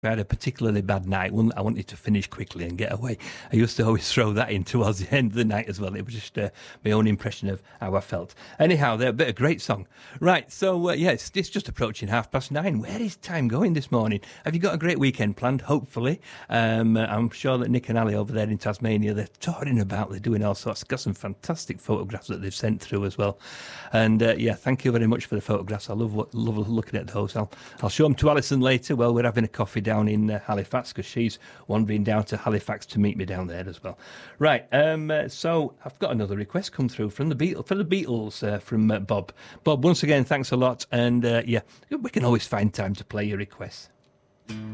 I had a particularly bad night, one that I wanted to finish quickly and get away. I used to always throw that in towards the end of the night as well. It was just my own impression of how I felt. Anyhow, they're a great song. Right, so it's just approaching 9:30. Where is time going this morning? Have you got a great weekend planned? Hopefully. I'm sure that Nick and Ali over there in Tasmania, they're touring about, they're doing all sorts. Got some fantastic photographs that they've sent through as well. And thank you very much for the photographs. I love looking at those. I'll show them to Alison later. Well, we're having a coffee down in Halifax because she's wandering down to Halifax to meet me down there as well. Right, so I've got another request come through from the Beatles from Bob. Bob, once again, thanks a lot, and we can always find time to play your requests.